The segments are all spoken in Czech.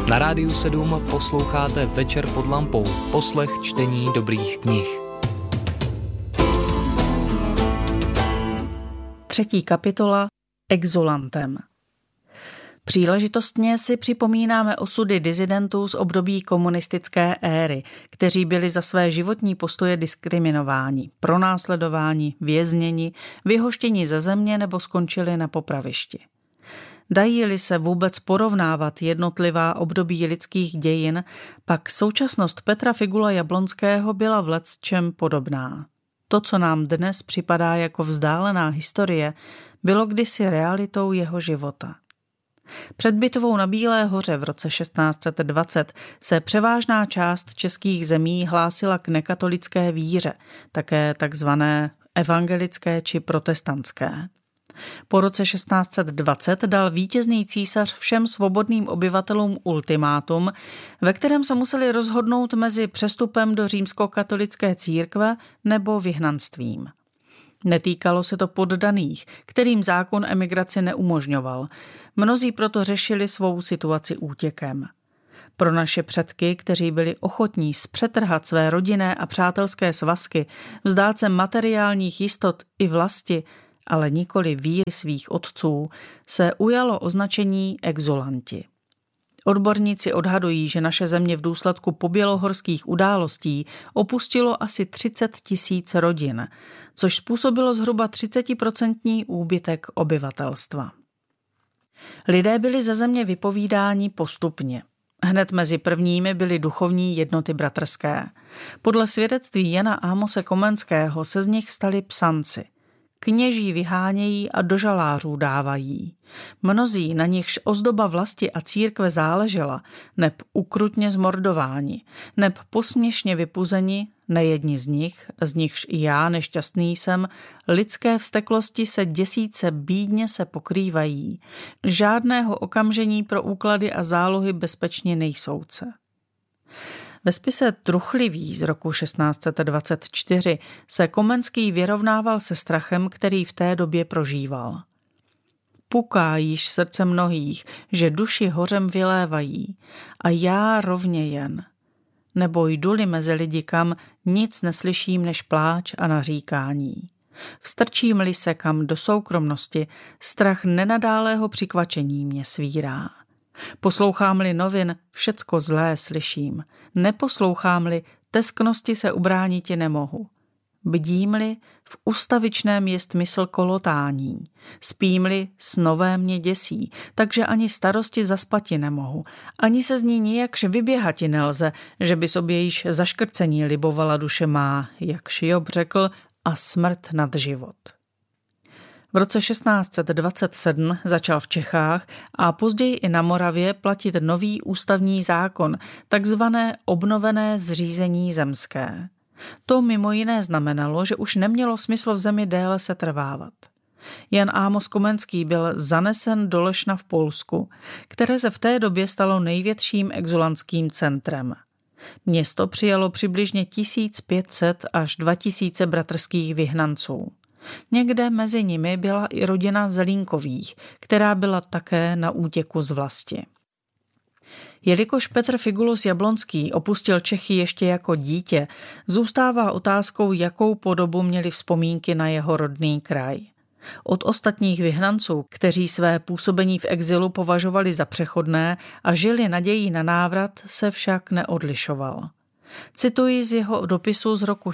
Na Rádiu 7 posloucháte Večer pod lampou, poslech čtení dobrých knih. 3. kapitola Exulantem. Příležitostně si připomínáme osudy disidentů z období komunistické éry, kteří byli za své životní postoje diskriminováni, pronásledováni, vězněni, vyhoštěni ze země nebo skončili na popravišti. Dají-li se vůbec porovnávat jednotlivá období lidských dějin, pak současnost Petra Figula Jablonského byla v lecčem podobná. To, co nám dnes připadá jako vzdálená historie, bylo kdysi realitou jeho života. Před bitvou na Bílé hoře v roce 1620 se převážná část českých zemí hlásila k nekatolické víře, také takzvané evangelické či protestantské. Po roce 1620 dal vítězný císař všem svobodným obyvatelům ultimátum, ve kterém se museli rozhodnout mezi přestupem do římskokatolické církve nebo vyhnanstvím. Netýkalo se to poddaných, kterým zákon emigraci neumožňoval. Mnozí proto řešili svou situaci útěkem. Pro naše předky, kteří byli ochotní zpřetrhat své rodinné a přátelské svazky, vzdát se materiálních jistot i vlasti, ale nikoli víry svých otců, se ujalo označení exulanti. Odborníci odhadují, že naše země v důsledku pobělohorských událostí opustilo asi 30 000 rodin, což způsobilo zhruba 30% úbytek obyvatelstva. Lidé byli ze země vypovídáni postupně. Hned mezi prvními byly duchovní jednoty bratrské. Podle svědectví Jana Ámose Komenského se z nich stali psanci. Kněží vyhánějí a do žalářů dávají. Mnozí, na nichž ozdoba vlasti a církve záležela, neb ukrutně zmordováni, neb posměšně vypuzeni, nejedni z nichž i já nešťastný jsem, lidské vzteklosti se děsíce bídně se pokrývají, žádného okamžení pro úklady a zálohy bezpečně nejsouce. Ve spise Truchlivý z roku 1624 se Komenský vyrovnával se strachem, který v té době prožíval. Puká již srdce mnohých, že duši hořem vylévají, a já rovně jen. Nebo jdu-li mezi lidi kam, nic neslyším než pláč a naříkání. Vstrčím-li se kam do soukromnosti, strach nenadálého přikvačení mě svírá. Poslouchám-li novin, všecko zlé slyším. Neposlouchám-li, tesknosti se ubráníti nemohu. Bdím-li, v ustavičném jest mysl kolotání. Spím-li, snové mě děsí, takže ani starosti zaspati nemohu. Ani se z ní nijakž vyběhati nelze, že by sobě již zaškrcení libovala duše má, jak Job řekl, a smrt nad život. V roce 1627 začal v Čechách a později i na Moravě platit nový ústavní zákon, takzvané obnovené zřízení zemské. To mimo jiné znamenalo, že už nemělo smysl v zemi déle setrvávat. Jan Ámos Komenský byl zanesen do Lešna v Polsku, které se v té době stalo největším exulantským centrem. Město přijalo přibližně 1500 až 2000 bratrských vyhnanců. Někde mezi nimi byla i rodina Zelínkových, která byla také na útěku z vlasti. Jelikož Petr Figulus Jablonský opustil Čechy ještě jako dítě, zůstává otázkou, jakou podobu měly vzpomínky na jeho rodný kraj. Od ostatních vyhnanců, kteří své působení v exilu považovali za přechodné a žili nadějí na návrat, se však neodlišoval. Cituji z jeho dopisu z roku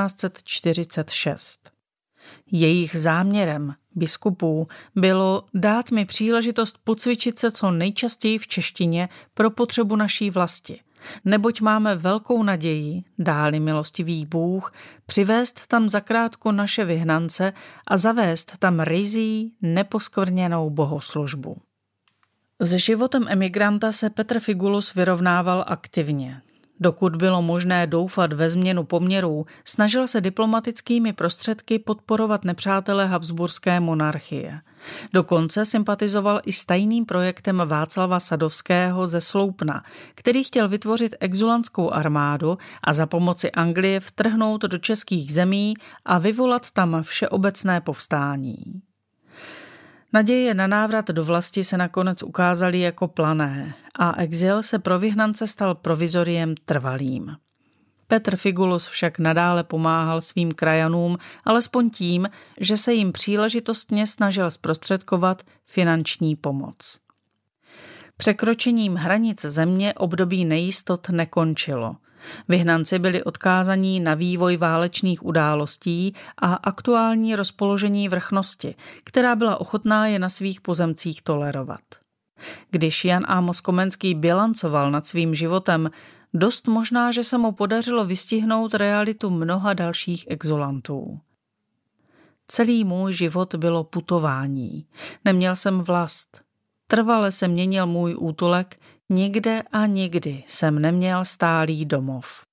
1646. Jejich záměrem, biskupů, bylo dát mi příležitost pocvičit se co nejčastěji v češtině pro potřebu naší vlasti, neboť máme velkou naději, dá-li milostivý Bůh, přivést tam zakrátko naše vyhnance a zavést tam ryzí, neposkvrněnou bohoslužbu. S životem emigranta se Petr Figulus vyrovnával aktivně. Dokud bylo možné doufat ve změnu poměrů, snažil se diplomatickými prostředky podporovat nepřátele habsburské monarchie. Dokonce sympatizoval i s tajným projektem Václava Sadovského ze Sloupna, který chtěl vytvořit exulantskou armádu a za pomoci Anglie vtrhnout do českých zemí a vyvolat tam všeobecné povstání. Naděje na návrat do vlasti se nakonec ukázaly jako plané a exil se pro vyhnance stal provizoriem trvalým. Petr Figulus však nadále pomáhal svým krajanům, alespoň tím, že se jim příležitostně snažil zprostředkovat finanční pomoc. Překročením hranic země období nejistot nekončilo. Vyhnanci byli odkázaní na vývoj válečných událostí a aktuální rozpoložení vrchnosti, která byla ochotná je na svých pozemcích tolerovat. Když Jan Amos Komenský bilancoval nad svým životem, dost možná, že se mu podařilo vystihnout realitu mnoha dalších exulantů. Celý můj život bylo putování. Neměl jsem vlast. Trvale se měnil můj útulek, nikde a nikdy jsem neměl stálý domov.